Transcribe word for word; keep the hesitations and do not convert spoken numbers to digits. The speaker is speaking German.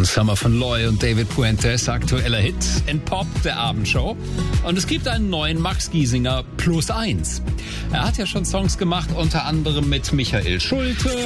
Summer von Loy und David Puentes, aktueller Hit in Pop der Abendshow. Und es gibt einen neuen Max Giesinger plus eins. Er hat ja schon Songs gemacht, unter anderem mit Michael Schulte.